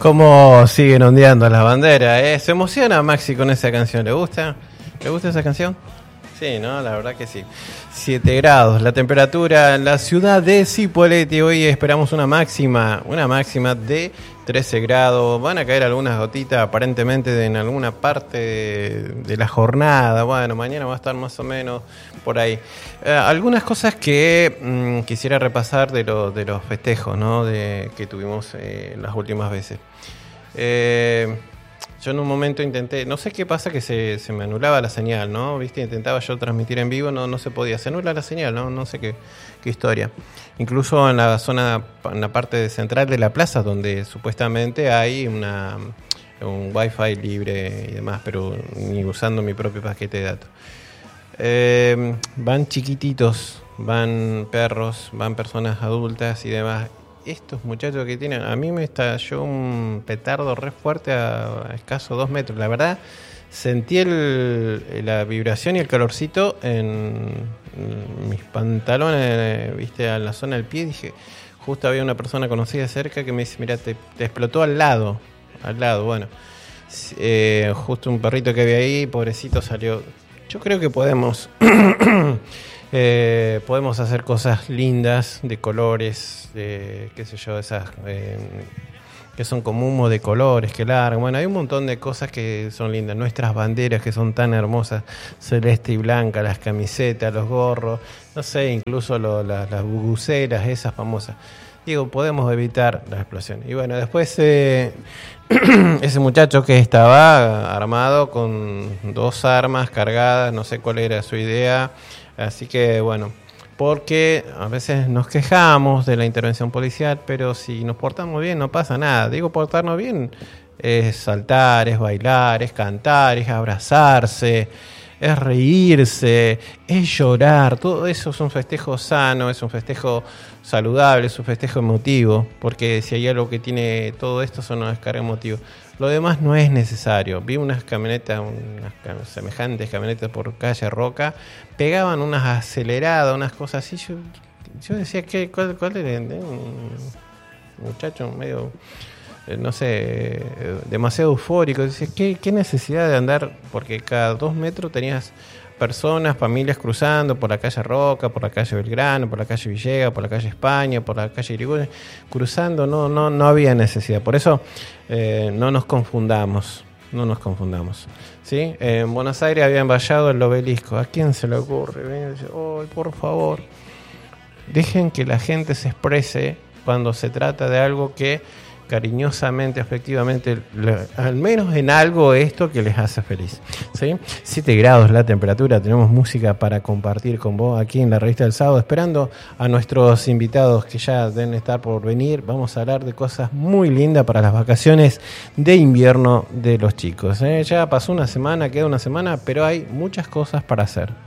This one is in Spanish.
Cómo siguen ondeando las banderas, ¿eh? Se emociona Maxi con esa canción. ¿Le gusta? ¿Le gusta esa canción? Sí, ¿no? La verdad que sí. 7 grados la temperatura en la ciudad de Cipolletti. Hoy esperamos una máxima de 13 grados. Van a caer algunas gotitas aparentemente en alguna parte de la jornada. Bueno, mañana va a estar más o menos por ahí. Algunas cosas que quisiera repasar de los festejos, ¿no? Que tuvimos las últimas veces. Yo en un momento intenté, no sé qué pasa, que se me anulaba la señal, ¿no? ¿Viste? Intentaba yo transmitir en vivo, no se podía, se anula la señal, no sé qué historia. Incluso en la zona, en la parte central de la plaza, donde supuestamente hay un wifi libre y demás, pero ni usando mi propio paquete de datos. Van chiquititos, van perros, van personas adultas y demás. Estos muchachos que tienen, a mí me estalló un petardo re fuerte a escaso 2 metros. La verdad, sentí la vibración y el calorcito en mis pantalones, viste, a la zona del pie. Dije, justo había una persona conocida cerca que me dice, mira, te explotó al lado. Bueno, justo un perrito que había ahí, pobrecito, salió. Yo creo que podemos hacer cosas lindas, de colores, de qué sé yo, esas que son como humo de colores, que largan. Bueno, hay un montón de cosas que son lindas. Nuestras banderas que son tan hermosas, celeste y blanca, las camisetas, los gorros, no sé, incluso las bubuceras, esas famosas. Digo, podemos evitar la explosión. Y bueno, después ese muchacho que estaba armado con 2 armas cargadas, no sé cuál era su idea. Así que bueno, porque a veces nos quejamos de la intervención policial, pero si nos portamos bien no pasa nada. Digo, portarnos bien es saltar, es bailar, es cantar, es abrazarse, es reírse, es llorar. Todo eso es un festejo sano, es un festejo saludable, es un festejo emotivo, porque si hay algo que tiene todo esto son una descarga emotiva. Lo demás no es necesario. Vi unas semejantes camionetas por calle Roca, pegaban unas aceleradas, unas cosas así. Yo decía, ¿cuál era? Un muchacho medio, no sé, demasiado eufórico. Decía, ¿qué necesidad de andar? Porque cada 2 metros tenías personas, familias cruzando por la calle Roca, por la calle Belgrano, por la calle Villegas, por la calle España, por la calle Irigoyen, cruzando, no había necesidad. Por eso no nos confundamos, ¿sí? En Buenos Aires habían vallado el obelisco. ¿A quién se le ocurre? Oh, por favor, dejen que la gente se exprese cuando se trata de algo que cariñosamente, afectivamente, al menos en algo esto que les hace feliz, ¿sí? 7 grados la temperatura, tenemos música para compartir con vos aquí en la Revista del Sábado, esperando a nuestros invitados que ya deben estar por venir. Vamos a hablar de cosas muy lindas para las vacaciones de invierno de los chicos, ¿eh? Ya pasó una semana, queda una semana, pero hay muchas cosas para hacer.